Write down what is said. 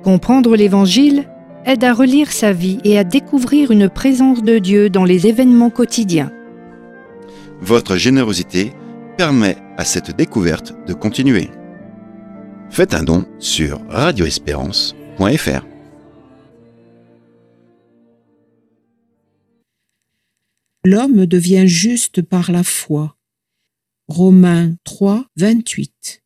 Comprendre l'Évangile aide à relire sa vie et à découvrir une présence de Dieu dans les événements quotidiens. Votre générosité permet à cette découverte de continuer. Faites un don sur radioespérance.fr. L'homme devient juste par la foi. Romains 3, 28.